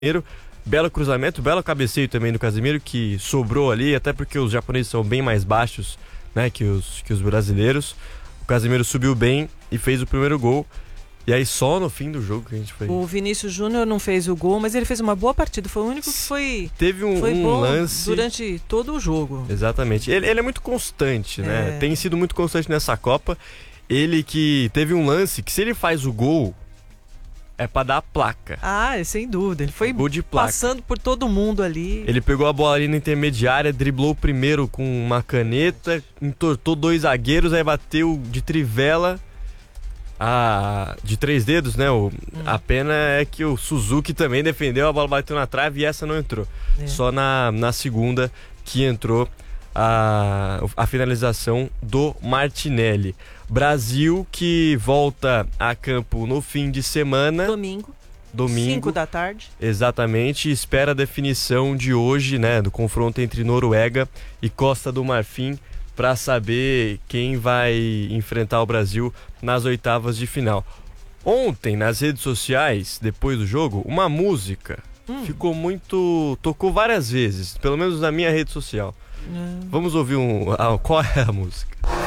Belo cruzamento, belo cabeceio também do Casemiro, que sobrou ali, até porque os japoneses são bem mais baixos, né, que os brasileiros. O Casemiro subiu bem e fez o primeiro gol. E aí só no fim do jogo que a gente foi... O Vinícius Júnior não fez o gol, mas ele fez uma boa partida. Foi o único que Teve um bom lance durante todo o jogo. Exatamente. Ele é muito constante, né? Tem sido muito constante nessa Copa. Ele que teve um lance que, se ele faz o gol, é pra dar a placa. Sem dúvida. Ele foi gol de placa. Passando por todo mundo ali. Ele pegou a bola ali na intermediária, driblou o primeiro com uma caneta, entortou 2 zagueiros, aí bateu de trivela. De 3 dedos, né? A pena é que o Suzuki também defendeu, a bola bateu na trave e essa não entrou. Só na segunda que entrou a finalização do Martinelli. Brasil que volta a campo no fim de semana. Domingo. 5 da tarde. Exatamente, espera a definição de hoje, né? Do confronto entre Noruega e Costa do Marfim, para saber quem vai enfrentar o Brasil nas oitavas de final. Ontem, nas redes sociais, depois do jogo, uma música ficou muito... tocou várias vezes, pelo menos na minha rede social. Vamos ouvir qual é a música?